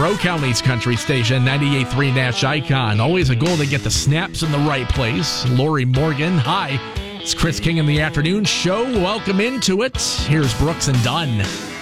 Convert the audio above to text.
Monroe County's country station, 98.3 Nash Icon. Always a goal to get the snaps in the right place. Lori Morgan, hi. It's Chris King in the afternoon show. Welcome into it. Here's Brooks and Dunn.